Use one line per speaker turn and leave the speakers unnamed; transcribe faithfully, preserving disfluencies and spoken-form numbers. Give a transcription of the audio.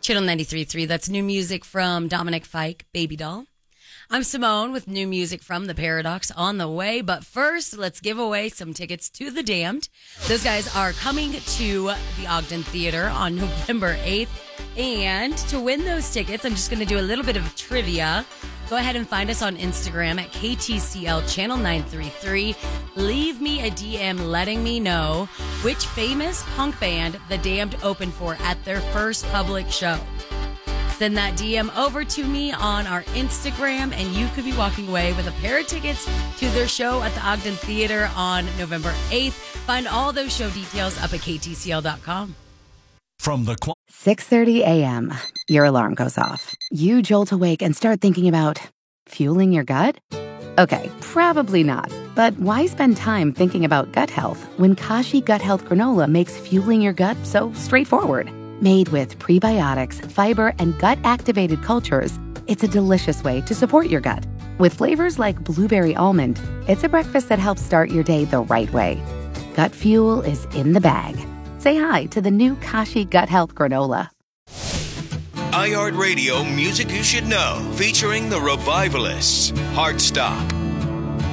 Channel ninety-three point three. That's new music from Dominic Fike, Baby Doll. I'm Simone with new music from The Paradox on the way. But first, let's give away some tickets to The Damned. Those guys are coming to the Ogden Theater on November eighth. And to win those tickets, I'm just going to do a little bit of trivia. Go ahead and find us on Instagram at K T C L Channel nine three three. Leave me a D M letting me know which famous punk band The Damned opened for at their first public show. Send that D M over to me on our Instagram, and you could be walking away with a pair of tickets to their show at the Ogden Theater on November eighth. Find all those show details up at K T C L dot com.
From the qu-
six thirty a.m., your alarm goes off. You jolt awake and start thinking about fueling your gut? Okay, probably not. But why spend time thinking about gut health when Kashi Gut Health Granola makes fueling your gut so straightforward? Made with prebiotics, fiber, and gut-activated cultures, it's a delicious way to support your gut. With flavors like blueberry almond, it's a breakfast that helps start your day the right way. Gut fuel is in the bag. Say hi to the new Kashi Gut Health Granola.
iHeartRadio Music You Should Know, featuring the Revivalists, Heartstop,